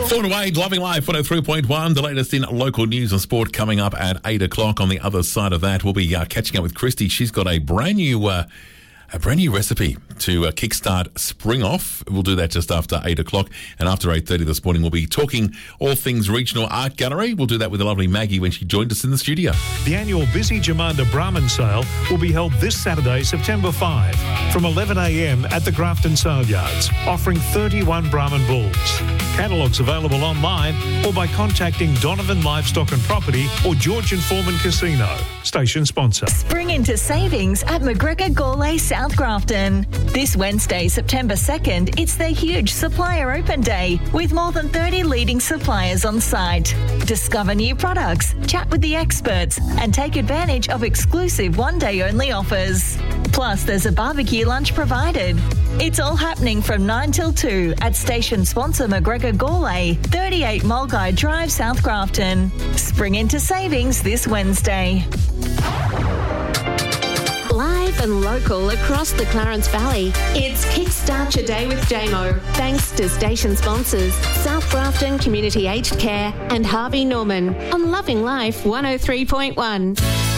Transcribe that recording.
Dawn Wade, Loving Life, 103.1. The latest in local news and sport coming up at 8 o'clock. On the other side of that, we'll be catching up with Christy. She's got a brand new recipe to kickstart spring off. We'll do that just after 8 o'clock. And after 8:30 this morning, we'll be talking all things regional art gallery. We'll do that with the lovely Maggie when she joined us in the studio. The annual Busy Jamanda Brahman sale will be held this Saturday, September 5, from 11 a.m. at the Grafton Sale Yards, offering 31 Brahman bulls. Catalogues available online or by contacting Donovan Livestock and Property or Georgian Foreman Casino. Station sponsor. Spring into savings at McGregor Gourlay South Grafton. This Wednesday, September 2nd, it's their huge Supplier Open Day with more than 30 leading suppliers on site. Discover new products, chat with the experts and take advantage of exclusive one-day only offers. Plus, there's a barbecue lunch provided. It's all happening from 9 till 2 at station sponsor McGregor Gourlay, 38 Mulgai Drive, South Grafton. Spring into savings this Wednesday. Live and local across the Clarence Valley, it's Kickstart Your Day with Damo. Thanks to station sponsors South Grafton Community Aged Care and Harvey Norman on Loving Life 103.1.